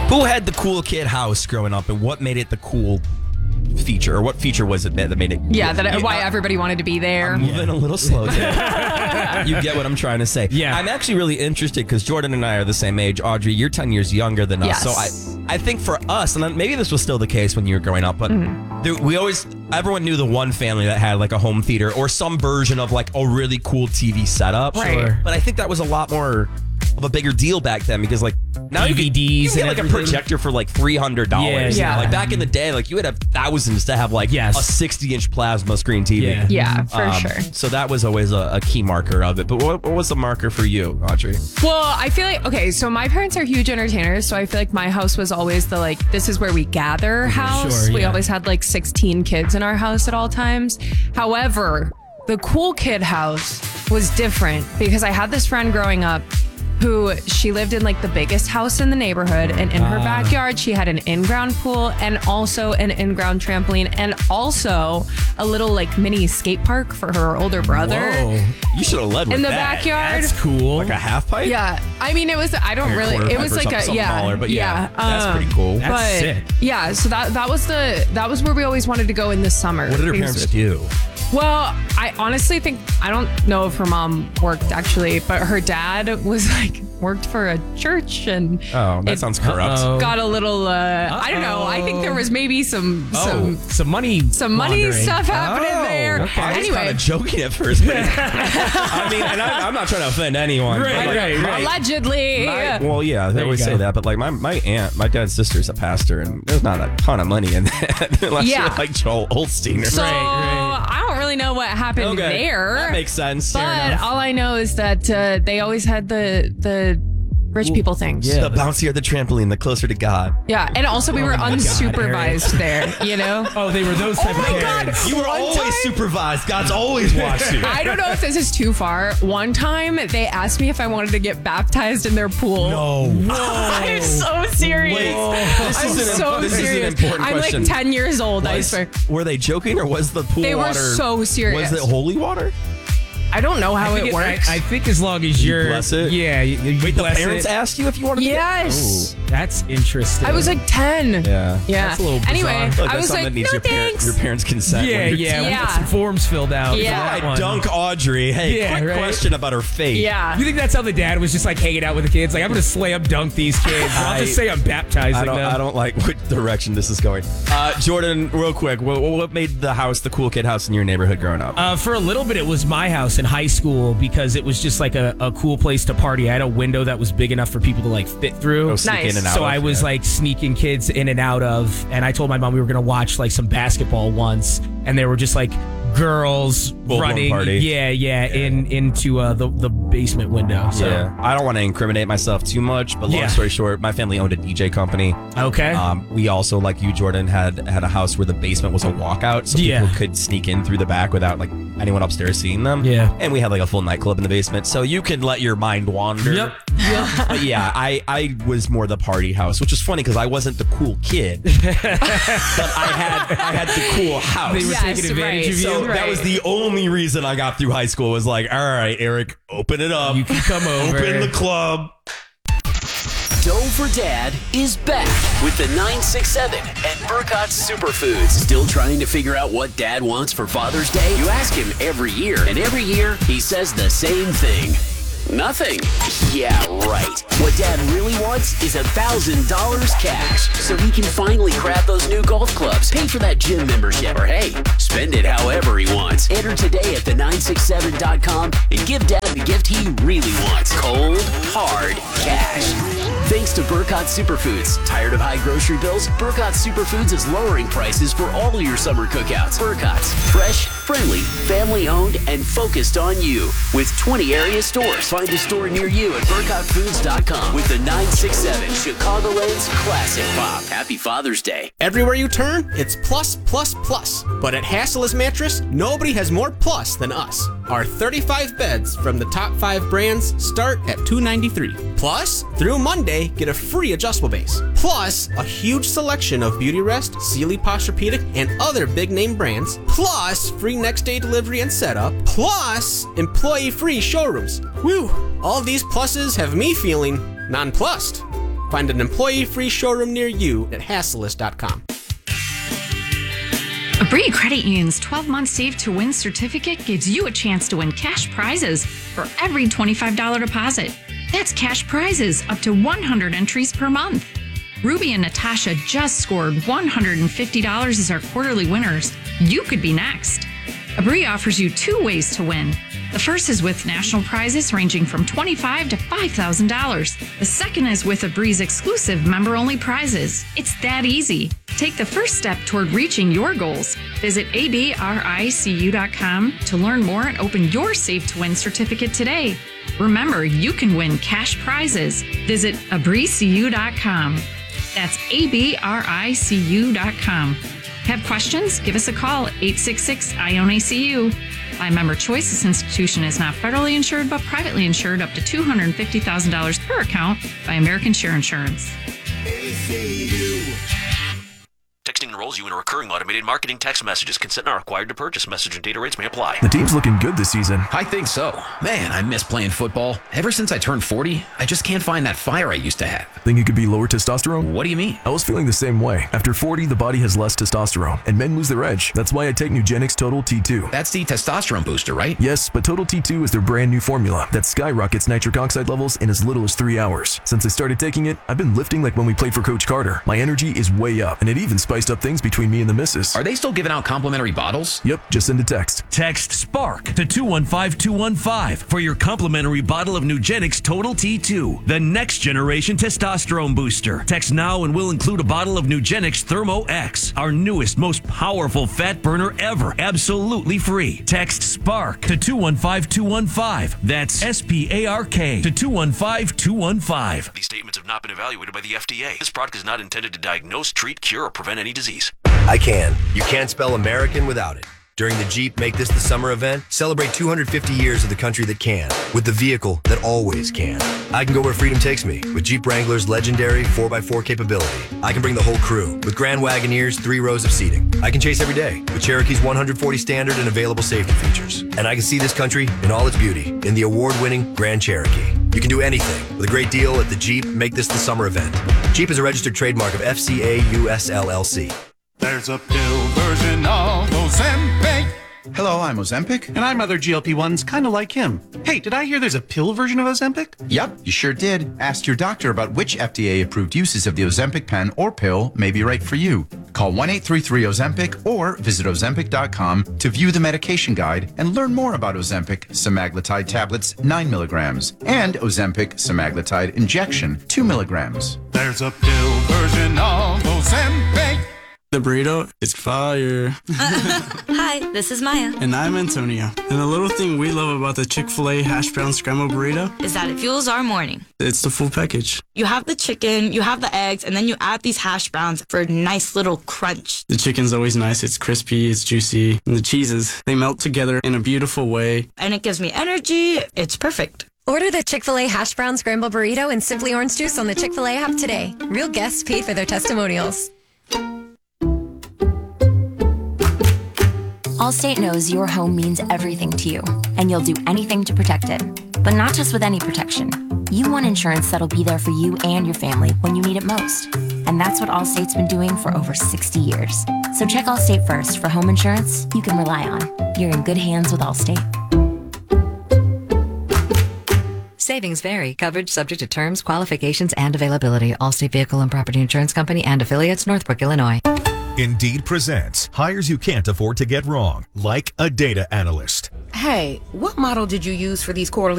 Who had the cool kid house growing up, and what made it the cool feature, or what feature was it that made it? Yeah, why everybody wanted to be there. I'm moving a little slow there. You get what I'm trying to say. Yeah. I'm actually really interested because Jordan and I are the same age. Audrey, you're 10 years younger than us. Yes. So I think for us, and maybe this was still the case when you were growing up, but everyone knew the one family that had like a home theater or some version of like a really cool TV setup. Right. Sure. But I think that was a lot more of a bigger deal back then because like now you DVDs get and like everything. a projector for like $300. Yeah. Like back in the day, like you would have thousands to have like a 60-inch plasma screen TV. Yeah, for sure. So that was always a key marker of it. But what was the marker for you, Audrey? Well, I feel like, okay, so my parents are huge entertainers, so I feel like my house was always the like, this is where we gather house. Sure, We yeah. always had like 16 kids in our house at all times. However, the cool kid house was different because I had this friend growing up who she lived in like the biggest house in the neighborhood, and in her backyard she had an in-ground pool and also an in-ground trampoline and also a little like mini skate park for her older brother. Whoa. You should have led with In the that. backyard. That's cool. Like a half pipe? Yeah, I mean it was. I don't Or a really. quarter It pipe was or like something a smaller, but that's pretty cool. That's but sick. yeah, so that was where we always wanted to go in the summer. What did her because- parents do? Well, I honestly think I don't know if her mom worked actually, but her dad was like worked for a church and Oh, that it sounds corrupt. got a little. I don't know. I think there was maybe some money money stuff happening there. Okay. I was Anyway, kind of joking at first, but I mean, and I'm not trying to offend anyone. but, Right, like, right. allegedly. Well, yeah, they you always say go. that, but like my aunt, my dad's sister is a pastor, and there's not a ton of money in that unless Yeah. you're like Joel Olstein or So something. I don't really know what happened there. That makes sense. But all I know is that they always had the rich people things. The bouncier the trampoline, the closer to God. Yeah, and also we were my God, unsupervised there, you know? Oh, they were those type of my God. parents. You were One always time- supervised. God's always watched you. I don't know if this is too far. One time they asked me if I wanted to get baptized in their pool. No. I'm so serious. This I'm so this serious. is an important I'm question. like 10 years old, I swear. Were they joking or was the pool They were water? so serious. Was it holy water? I don't know how it works. I think as long as you're bless it? Yeah, you Wait, the bless parents it. asked you if you wanted to Yes. get... That's interesting. I was like 10. Yeah. Yeah. That's a little bizarre. Anyway, I feel like I that's was something like, that needs no thanks. your parents' consent. Yeah, when you're yeah. We Yeah. got some forms filled out. Yeah. for that I one. dunk Audrey. Hey, Yeah, quick right. question about her fate. Yeah. You think that's how the dad was just like hanging out with the kids? Like, I'm going to slam dunk these kids. I'll just say I'm baptizing them. I don't like what direction this is going. Jordan, real quick, what made the house the cool kid house in your neighborhood growing up? For a little bit, it was my house in high school because it was just like a cool place to party. I had a window that was big enough for people to like fit through. Go sneak Nice. in and out So of, I was yeah. like sneaking kids in and out of, and I told my mom we were going to watch like some basketball once, and they were just like girls Full-blown running, party. into the basement window. So. Yeah, I don't want to incriminate myself too much, but long Yeah. story short, my family owned a DJ company. Okay. We also, like you, Jordan, had a house where the basement was a walkout, so Yeah. people could sneak in through the back without like anyone upstairs seeing them. Yeah. And we had like a full nightclub in the basement, so you could let your mind wander. Yep. But yeah, I was more the party house, which is funny because I wasn't the cool kid, but I had the cool house. They were Yes, taking advantage right. of you. So that was the only reason I got through high school was like, all right, Eric, open it up. You can come over. Open the club. Dough for Dad is back with the 967 and Burcott's Superfoods. Still trying to figure out what Dad wants for Father's Day? You ask him every year, and every year he says the same thing. Nothing. Yeah, right. What Dad really wants is $1,000 cash so he can finally grab those new golf clubs, pay for that gym membership, or hey, spend it however he wants. Enter today at the967.com and give Dad the gift he really wants. Cold, hard cash. Thanks to Burcott Superfoods. Tired of high grocery bills? Burcott Superfoods is lowering prices for all your summer cookouts. Burcott's. Fresh, friendly, family-owned, and focused on you. With 20 area stores. Find a store near you at BurcottFoods.com with the 967 Chicagoland's Classic Pop. Happy Father's Day. Everywhere you turn, it's plus, plus, plus. But at Hassellus Mattress, nobody has more plus than us. Our 35 beds from the top 5 brands start at $293. Plus, through Monday, get a free adjustable base. Plus, a huge selection of Beautyrest, Sealy Posturepedic, and other big-name brands. Plus, free next-day delivery and setup. Plus, employee-free showrooms. Whew! All these pluses have me feeling nonplussed. Find an employee-free showroom near you at Hasselist.com. Abri Credit Union's 12-month Save to Win certificate gives you a chance to win cash prizes for every $25 deposit. That's cash prizes up to 100 entries per month. Ruby and Natasha just scored $150 as our quarterly winners. You could be next. Abri offers you 2 ways to win. The first is with national prizes ranging from $25,000 to $5,000. The second is with Abri's exclusive member-only prizes. It's that easy. Take the first step toward reaching your goals. Visit abricu.com to learn more and open your Save to Win certificate today. Remember, you can win cash prizes. Visit abricu.com. That's abricu.com. Have questions? Give us a call, 866-IOWN-ACU. By member choice, this institution is not federally insured, but privately insured up to $250,000 per account by American Share Insurance. Texting enrolls you in a recurring automated marketing text messages. Consent not required to purchase. Message and data rates may apply. The team's looking good this season. I think so. Man, I miss playing football. Ever since I turned 40, I just can't find that fire I used to have. Think it could be lower testosterone? What do you mean? I was feeling the same way. After 40, the body has less testosterone, and men lose their edge. That's why I take Nugenix Total T2. That's the testosterone booster, right? Yes, but Total T2 is their brand new formula that skyrockets nitric oxide levels in as little as 3 hours. Since I started taking it, I've been lifting like when we played for Coach Carter. My energy is way up, and it even spiced up things between me and the missus. Are they still giving out complimentary bottles? Yep, just send a text. Text SPARK to 215215 for your complimentary bottle of Nugenix Total T2, the next generation testosterone booster. Text now and we'll include a bottle of Nugenix Thermo X, our newest, most powerful fat burner ever, absolutely free. Text SPARK to 215215. That's SPARK to 215215. These statements have not been evaluated by the FDA. This product is not intended to diagnose, treat, cure, or prevent any disease. I can. You can't spell American without it. During the Jeep Make This the Summer event, celebrate 250 years of the country that can, with the vehicle that always can. I can go where freedom takes me, with Jeep Wrangler's legendary 4x4 capability. I can bring the whole crew, with Grand Wagoneer's 3 rows of seating. I can chase every day, with Cherokee's 140 standard and available safety features. And I can see this country in all its beauty, in the award-winning Grand Cherokee. You can do anything, with a great deal at the Jeep Make This the Summer event. Jeep is a registered trademark of FCA US LLC. There's a pill version of Ozempic. Hello, I'm Ozempic. And I'm other GLP-1s kind of like him. Hey, did I hear there's a pill version of Ozempic? Yep, you sure did. Ask your doctor about which FDA-approved uses of the Ozempic pen or pill may be right for you. Call 1-833-OZEMPIC or visit Ozempic.com to view the medication guide and learn more about Ozempic semaglutide tablets 9 milligrams and Ozempic semaglutide injection 2 milligrams. There's a pill version of Ozempic. The burrito is fire. Hi, this is Maya. And I'm Antonio. And the little thing we love about the Chick-fil-A hash brown scrambled burrito is that it fuels our morning. It's the full package. You have the chicken, you have the eggs, and then you add these hash browns for a nice little crunch. The chicken's always nice. It's crispy, it's juicy. And the cheeses, they melt together in a beautiful way. And it gives me energy. It's perfect. Order the Chick-fil-A hash brown scrambled burrito and Simply Orange Juice on the Chick-fil-A app today. Real guests paid for their testimonials. Allstate knows your home means everything to you, and you'll do anything to protect it. But not just with any protection. You want insurance that'll be there for you and your family when you need it most. And that's what Allstate's been doing for over 60 years. So check Allstate first for home insurance you can rely on. You're in good hands with Allstate. Savings vary. Coverage subject to terms, qualifications, and availability. Allstate Vehicle and Property Insurance Company and affiliates, Northbrook, Illinois. Indeed presents hires you can't afford to get wrong, like a data analyst. Hey, what model did you use for these quarterly